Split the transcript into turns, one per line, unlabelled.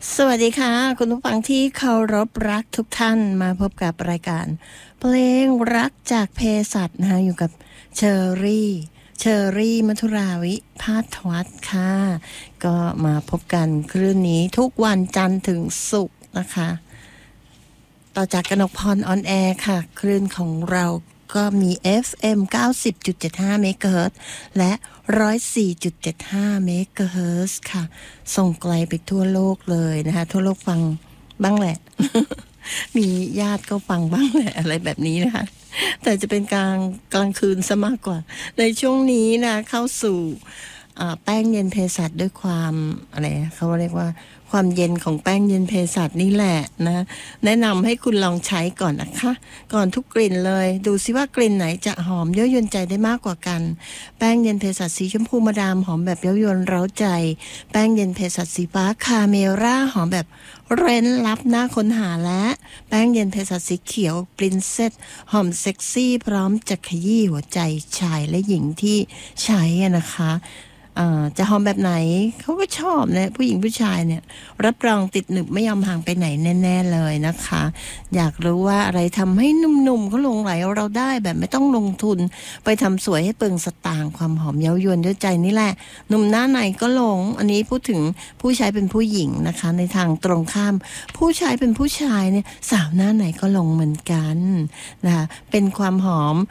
สวัสดีค่ะคุณผู้ฟังที่เคารพรักทุกท่านมาพบกับรายการเพลงรักจากเภสัชนะคะอยู่กับเชอรี่มัทุราวิภาสวัฒน์ค่ะก็มาพบกันคลื่นนี้ทุกวันจันทร์ถึงศุกร์นะคะต่อจากกนกพรออนแอร์ค่ะคลื่นของเราก็มี FM 90.75 เมกะเฮิรตซ์และ104.75 เมกะเฮิรตซ์ค่ะส่งไกลไปทั่วโลกเลยนะคะทั่วโลกฟังบ้างแหละ มีญาติก็ฟังบ้างแหละอะไรแบบนี้นะคะแต่จะเป็นกลางคืนซะมากกว่าในช่วงนี้นะเข้าสู่แป้งเย็นเภสัชด้วยความอะไรเขาเรียกว่าความเย็นของแป้งเย็นเภสัชนี่แหละนะแนะนำให้คุณลองใช้ก่อนนะคะก่อนทุกกลิ่นเลยดูซิว่ากลิ่นไหนจะหอมเย้ายวนใจได้มากกว่ากันแป้งเย็นเภสัชสีชมพูมาดามหอมแบบเย้ายวนเร้าใจแป้งเย็นเภสัชสีฟ้าคาเมร่าหอมแบบเร้นลับน่าค้นหาและแป้งเย็นเภสัชสีเขียวปรินเซสหอมเซ็กซี่พร้อมจะขยี้หัวใจชายและหญิงที่ใช้นะคะจะหอมแบบไหนเขาก็ชอบนะผู้หญิงผู้ชายเนี่ยรับรองติดหนึบไม่ยอมห่างไปไหนแน่ๆเลยนะคะอยากรู้ว่าอะไรทำให้หนุ่มๆเขาหลงไหลเราได้แบบไม่ต้องลงทุนไปทำสวยให้เปลืองสตางค์ความหอมเย้ายวนด้วยใจนี่แหละหนุ่มหน้าไหนก็หลงอันนี้พูดถึงผู้ใช้เป็นผู้หญิงนะคะในทางตรงข้ามผู้ใช้เป็นผู้ชายเนี่ยสาวหน้าไหนก็หลงเหมือนกันนะคะเป็นความหอม